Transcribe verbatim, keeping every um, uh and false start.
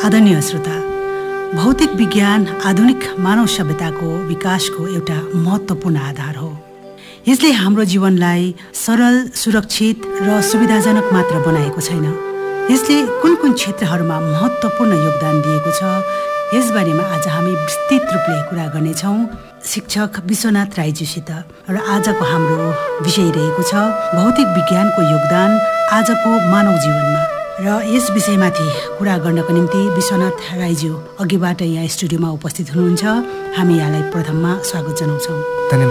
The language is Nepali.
आदरणीय श्रोता, भौतिक विज्ञान आधुनिक मानव सभ्यताको विकासको एउटा महत्त्वपूर्ण आधार हो। यसले हाम्रो जीवनलाई सरल, सुरक्षित र सुविधाजनक मात्र बनाएको छैन, यसले कुन कुन क्षेत्रहरूमा महत्त्वपूर्ण योगदान दिएको छ, यसबारेमा आज हामी विस्तृत रूपले कुरा गर्नेछौँ शिक्षक विश्वनाथ राईज्यूसित। र आजको हाम्रो विषय रहेको छ भौतिक विज्ञानको योगदान आजको मानव जीवनमा। र यस विषयमाथि कुरा गर्नको निम्ति विश्वनाथ राईज्यू अघिबाट यहाँ स्टुडियोमा उपस्थित हुनुहुन्छ। हामी यहाँलाई प्रथममा स्वागत जनाउँछौँ।